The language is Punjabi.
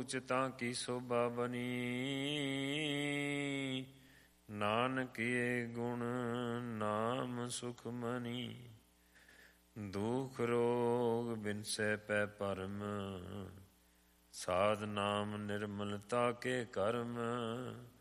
ਊਚ ਤਾਂ ਕੀ ਸੋਭਾ ਬਨੀ। ਨਾਨਕੀਏ ਗੁਣ ਨਾਮ ਸੁਖ ਮਨੀ। ਦੁਖ ਰੋਗ ਬਿਨਸੈ ਪੈ ਭਰਮ। ਸਾਧ ਨਾਮ ਨਿਰਮਲਤਾ ਕੇ ਕਰਮ।